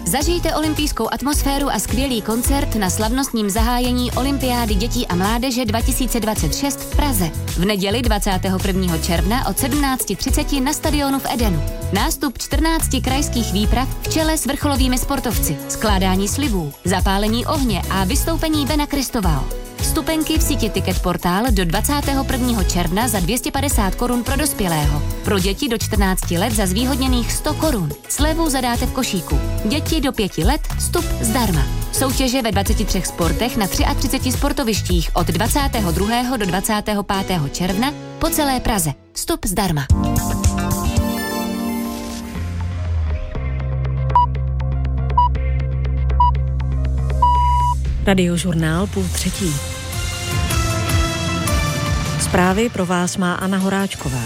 Zažijte olympijskou atmosféru a skvělý koncert na slavnostním zahájení Olympiády dětí a mládeže 2026 v Praze. V neděli 21. června od 17:30 na stadionu v Edenu. Nástup 14 krajských výprav v čele s vrcholovými sportovci, skládání slibů, zapálení ohně a vystoupení Bena Kristovao. Vstupenky v síti Ticket Portál do 21. června za 250 korun pro dospělého. Pro děti do 14 let za zvýhodněných 100 korun. Slevu zadáte v košíku. Děti do 5 let vstup zdarma. Soutěže ve 23 sportech na 33 sportovištích od 22. do 25. června po celé Praze. Vstup zdarma. Radiožurnál 2:30. Zprávy pro vás má Anna Horáčková.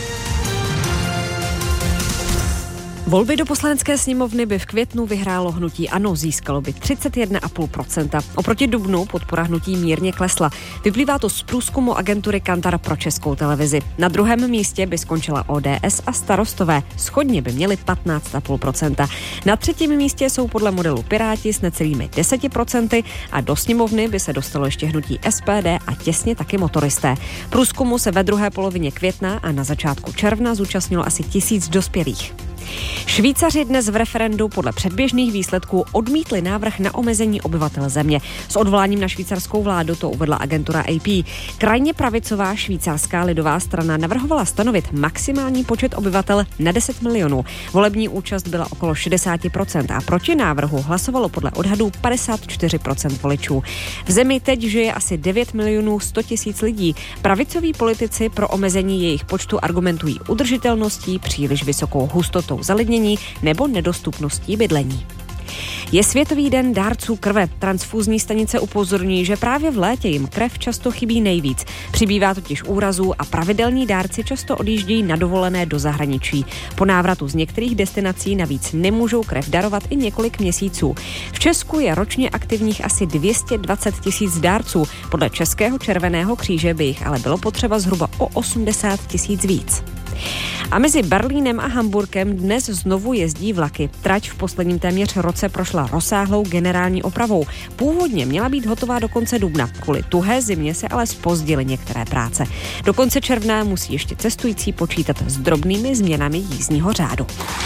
Volby do Poslanecké sněmovny by v květnu vyhrálo hnutí ANO, získalo by 31,5%. Oproti dubnu podpora hnutí mírně klesla. Vyplývá to z průzkumu agentury Kantar pro Českou televizi. Na druhém místě by skončila ODS a Starostové. Shodně by měli 15,5%. Na třetím místě jsou podle modelu Piráti s necelými 10% a do sněmovny by se dostalo ještě hnutí SPD a těsně taky motoristé. Průzkumu se ve druhé polovině května a na začátku června zúčastnilo asi 1000 dospělých. Švýcaři dnes v referendu podle předběžných výsledků odmítli návrh na omezení obyvatel země. S odvoláním na švýcarskou vládu to uvedla agentura AP. Krajně pravicová švýcarská lidová strana navrhovala stanovit maximální počet obyvatel na 10 milionů. Volební účast byla okolo 60% a proti návrhu hlasovalo podle odhadů 54% voličů. V zemi teď žije asi 9 milionů 100 tisíc lidí. Pravicoví politici pro omezení jejich počtu argumentují udržitelností, příliš vysokou hustotou zalidnění nebo nedostupností bydlení. Je Světový den dárců krve. Transfúzní stanice upozorňují, že právě v létě jim krev často chybí nejvíc. Přibývá totiž úrazů a pravidelní dárci často odjíždějí na dovolené do zahraničí. Po návratu z některých destinací navíc nemůžou krev darovat i několik měsíců. V Česku je ročně aktivních asi 220 000 dárců. Podle Českého červeného kříže by jich ale bylo potřeba zhruba o 80 000 víc. A mezi Berlínem a Hamburkem dnes znovu jezdí vlaky. Trať v posledním téměř roce prošla rozsáhlou generální opravou. Původně měla být hotová do konce dubna. Kvůli tuhé zimě se ale zpozdily některé práce. Do konce června musí ještě cestující počítat s drobnými změnami jízdního řádu.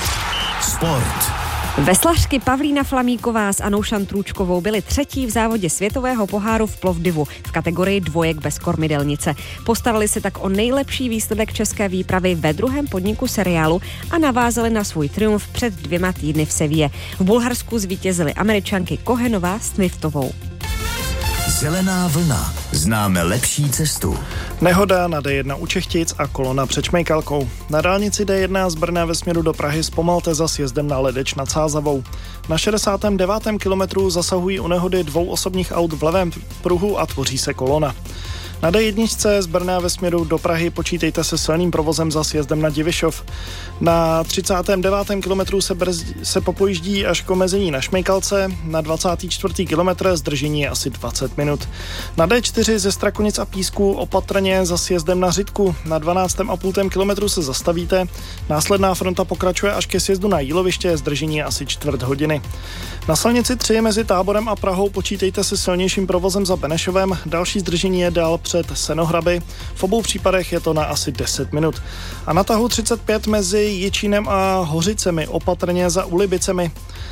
Sport. Veslařky Pavlína Flamíková s Anou Šantrůčkovou byly třetí v závodě světového poháru v Plovdivu v kategorii dvojek bez kormidelnice. Postarali se tak o nejlepší výsledek české výpravy ve druhém podniku seriálu a navázali na svůj triumf před 2 týdny v Seville. V Bulharsku zvítězily Američanky Kohenová s Nwiftovou. Zelená vlna. Známe lepší cestu. Nehoda na D1 u Čechtic a kolona před Šmejkalkou. Na dálnici D1 z Brna ve směru do Prahy zpomalte za sjezdem na Ledeč nad Sázavou. Na 69. kilometru zasahují u nehody 2 osobních aut v levém pruhu a tvoří se kolona. Na D1 z Brna ve směru do Prahy počítejte se silným provozem za sjezdem na Divišov. Na 39. kilometru se popojíždí až k omezení na Šmejkalce, na 24. kilometr zdržení je asi 20 minut. Na D4 ze Strakonic a Písku opatrně za sjezdem na Řitku, na 12,5 kilometru se zastavíte, následná fronta pokračuje až ke sjezdu na Jíloviště, zdržení je asi čtvrt hodiny. Na silnici 3 mezi Táborem a Prahou počítejte se silnějším provozem za Benešovem, další zdržení je dál před Senohraby, v obou případech je to na asi 10 minut. A na tahu 35 mezi Jičínem a Hořicemi opatrně za Ulibicemi.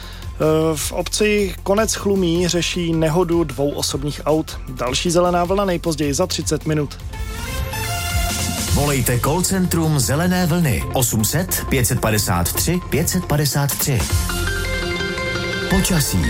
V obci Konec Chlumí řeší nehodu 2 osobních aut. Další zelená vlna nejpozději za 30 minut. Volejte call centrum Zelené vlny 800 553 553. Počasí.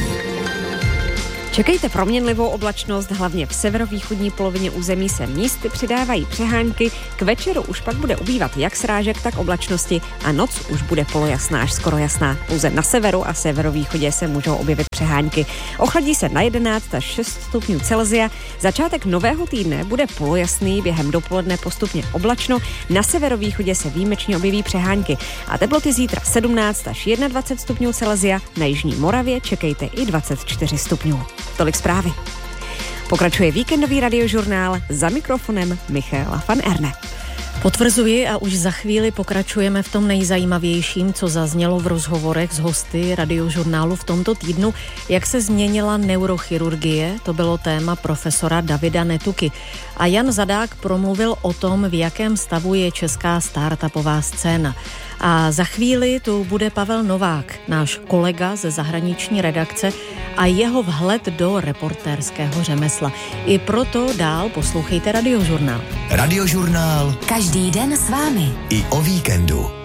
Čekejte proměnlivou oblačnost, hlavně v severovýchodní polovině území se místy přidávají přehánky, k večeru už pak bude ubývat jak srážek, tak oblačnosti a noc už bude polojasná až skoro jasná. Pouze na severu a severovýchodě se můžou objevit přehánky. Ochladí se na 11 až 6 stupňů Celsia. Začátek nového týdne bude polojasný, během dopoledne postupně oblačno, na severovýchodě se výjimečně objeví přehánky a teploty zítra 17 až 21 stupňů Celsia, na jižní Moravě čekejte i 24 stupňů. Tolik zprávy. Pokračuje víkendový radiožurnál, za mikrofonem Michaela van Erne. Potvrzuji a už za chvíli pokračujeme v tom nejzajímavějším, co zaznělo v rozhovorech s hosty Radiožurnálu v tomto týdnu, jak se změnila neurochirurgie, to bylo téma profesora Davida Netuky. A Jan Zadák promluvil o tom, v jakém stavu je česká startupová scéna. A za chvíli tu bude Pavel Novák, náš kolega ze zahraniční redakce a jeho vhled do reportérského řemesla. I proto dál poslouchejte Radiožurnál. Radiožurnál. Každý den s vámi. I o víkendu.